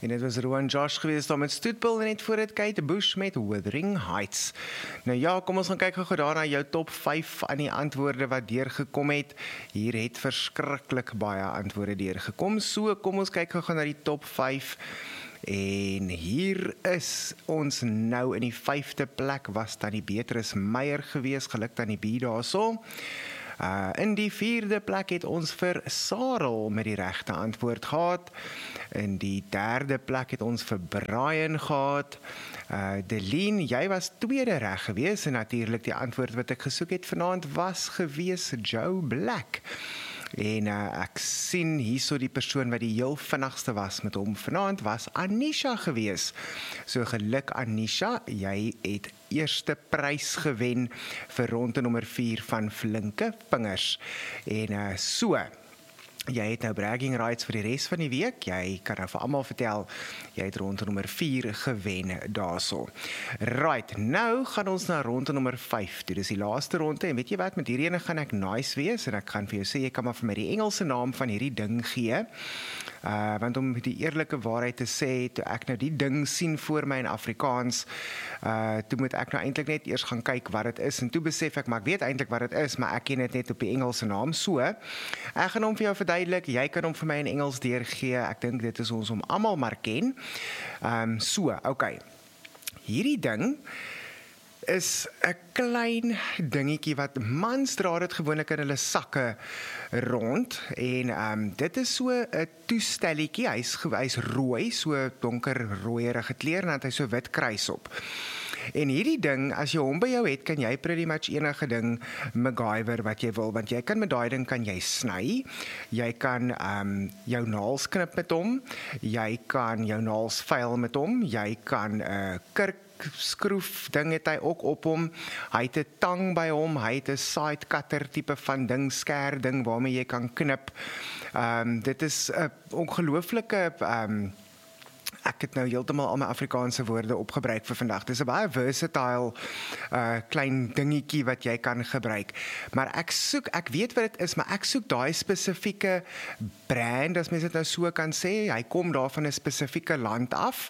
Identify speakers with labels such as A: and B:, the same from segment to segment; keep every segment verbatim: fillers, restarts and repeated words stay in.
A: En dit was Rowan Josh geweest daar met Stoetbil en net voor dit Kate Bush met Wuthering Heights. Nou ja, kom ons gaan kyk gou daar na jou top vyf aan die antwoorde wat deurgekom het. Hier het verskriklik baie antwoorde deurgekom. So kom ons kyk gou na die top vyf. En hier is ons nou in die vyfde plek, was Tannie Beatrice Meyer geweest, geluk Tannie B daarso. Uh, in die vierde plek het ons vir Sarel met die regte antwoord gehad. In die derde plek het ons vir Brian gehad. Uh, Deline, jy was tweede reg geweest en natuurlik die antwoord wat ek gesoek het vanaand was geweest Joe Black. En uh, ek sien hierso die persoon wat die heel vinnigste was met hom vanaand was Anisha gewees. So geluk Anisha, jy het eerste prys gewen vir ronde nommer vier van Flinke Vingers. En uh, so, jy het nou bragging rights vir die res van die week. Jy kan nou vir almal vertel, jy het ronde nommer vier gewen daarso. Right, nou gaan ons na ronde nommer vyf toe. Dis die laaste ronde en weet jy wat, met hierdie ene gaan ek nice wees en ek gaan vir jou sê, jy kan maar vir my die Engelse naam van hierdie ding gee. Uh, want om die eerlike waarheid te sê, toe ek nou die ding sien voor my in Afrikaans, uh, toe moet ek nou eintlik net eers gaan kyk wat dit is, en toe besef ek, maar ek weet eintlik wat dit is, maar ek ken dit net op die Engelse naam, so, ek gaan hom vir jou verduidelik, jy kan hom vir my in Engels deurgee, ek dink dit is ons om almal maar ken, um, so, ok, hierdie ding, is 'n klein dingetjie wat mans dra dit gewoonlik in hulle sakke rond en um, dit is so 'n toestelletjie, hy's hy's rooi, so donker rooierige kleur en dan het hy so wit kruis op. En hierdie ding, as jy hom by jou het, kan jy pretty much enige ding MacGyver wat jy wil, want jy kan met daai ding kan jy sny, jy kan um, jou naels knip met hom, jy kan jou naels veil met hom, jy kan 'n uh, kurk skroef ding het hy ook op hom, hy het 'n tang by hom, hy het 'n side cutter tipe van ding, skêr ding waarmee jy kan knip. Um, dit is 'n ongelooflike um, ek het nou heeltemal al my Afrikaanse woorde opgebruik vir vandag. Dis 'n baie versatile uh, klein dingetjie wat jy kan gebruik. Maar ek soek, ek weet wat dit is, maar ek soek daai spesifieke brand, as mens dit nou so kan sê, hy kom daar van 'n spesifieke land af.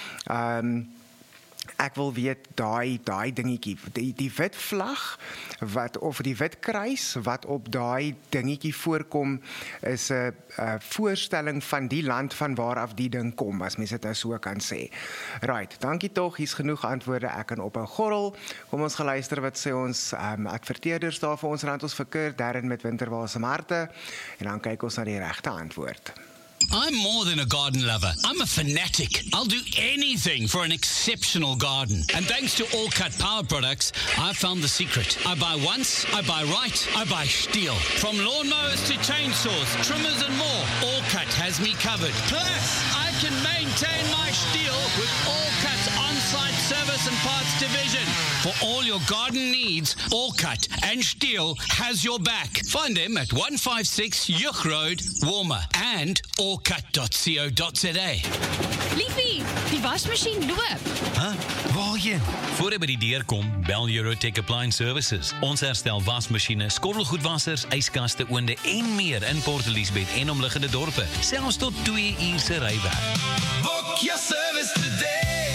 A: Um, Ek wil weet daai daai dingetjie, die die wit vlag wat of die wit kruis wat op daai dingetjie voorkom is 'n 'n voorstelling van die land van waar af die ding kom, as mens dit nou so kan sê. Right, dankie tog, hier's genoeg antwoorde. Ek kan ophou gorrel. Kom ons gaan luister wat sê ons um, adverteerders daar vir ons, rand ons vir Kurt Darren met Winterwase Marte en dan kyk ons na die regte antwoord.
B: I'm more than a garden lover. I'm a fanatic. I'll do anything for an exceptional garden. And thanks to All Cut Power Products, I've found the secret. I buy once, I buy right, I buy steel. From lawnmowers to chainsaws, trimmers and more, All Cut has me covered. Plus, I can maintain my steel with All Cut's on-site service and parts division. For all your garden needs, All Cut and Steel has your back. Find them at one five six Yuch Road, Warmer, and all cut dot co dot za.
C: Liefie, die wasmasjien loop.
D: Huh? Waarheen? Voor jy by die deur kom, bel Eurotech Appliance Services. Ons herstel wasmasjiene, skottelgoedwassers, yskaste, oonde en meer in Port Elizabeth en omliggende dorpe. Selfs tot twee uur se rywerk.
E: Book your service today.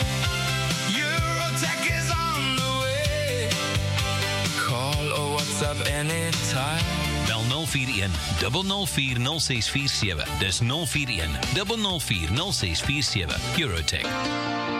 E: Eurotech is on the way. Call or WhatsApp anytime.
D: Bel nul vier een, nul nul vier, nul ses vier sewe. Dis nul vier een, nul nul vier, nul ses vier sewe. Eurotech.